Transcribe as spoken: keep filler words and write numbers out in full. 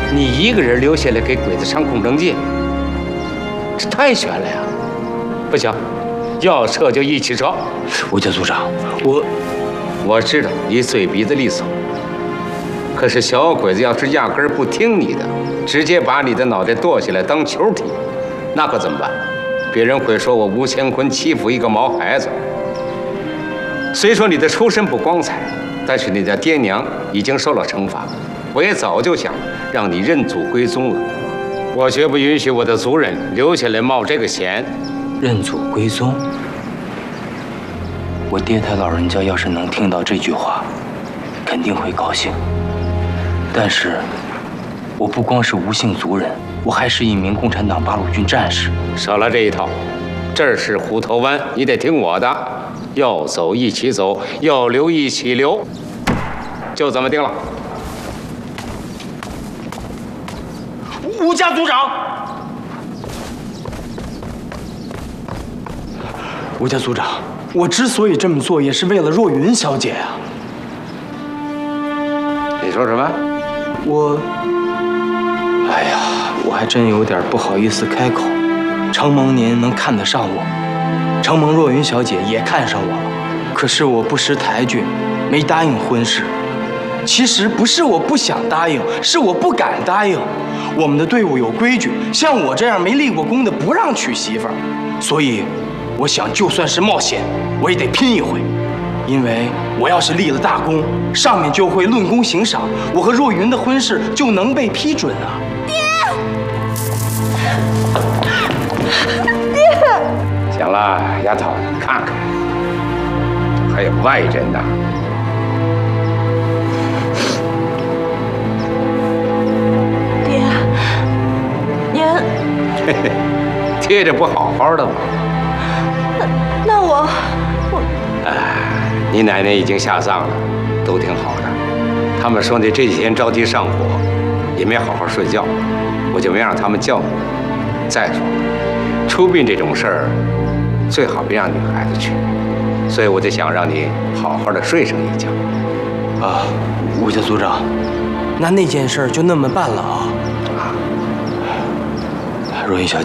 你一个人留下来给鬼子上空政界，这太悬了呀！不行，要撤就一起撤。 吴家组长，我我知道你嘴鼻子利索，可是小鬼子要是压根儿不听你的，直接把你的脑袋剁下来当球踢，那可怎么办？别人会说我吴乾坤欺负一个毛孩子。虽说你的出身不光彩，但是你的爹娘已经受了惩罚。我也早就想让你认祖归宗了，我绝不允许我的族人留下来冒这个险。 认祖归宗，我爹他老人家要是能听到这句话，肯定会高兴。但是，我不光是吴姓族人，我还是一名共产党八路军战士。 少来这一套，这儿是虎头湾，你得听我的，要走一起走，要留一起留，就这么定了。 吴家组长，吴家组长，我之所以这么做，也是为了若云小姐啊。 你说什么？ 我，哎呀，我还真有点不好意思开口。承蒙您能看得上我，承蒙若云小姐也看上我了，可是我不识抬举，没答应婚事。其实不是我不想答应，是我不敢答应。我们的队伍有规矩，像我这样没立过功的不让娶媳妇儿，所以我想就算是冒险，我也得拼一回。因为我要是立了大功，上面就会论功行赏，我和若云的婚事就能被批准啊！ 爹， 爹，行了，丫头，你看看，还有外人呢。 爹，您， 嘿嘿，爹这不好好的吗？ 那那我我， 哎。你奶奶已经下葬了，都挺好的。他们说你这几天着急上火，也没好好睡觉，我就没让他们叫你。再说，出殡这种事儿，最好别让女孩子去，所以我就想让你好好的睡上一觉。 啊，吴家组长，那那件事就那么办了啊。若云小姐。